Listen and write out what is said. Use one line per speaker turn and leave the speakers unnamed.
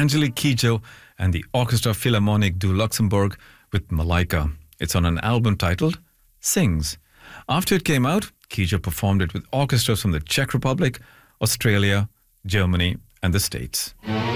Angelique Kidjo and the Orchestra Philharmonique du Luxembourg with Malaika. It's on an album titled Sings. After it came out, Kidjo performed it with orchestras from the Czech Republic, Australia, Germany, and the States.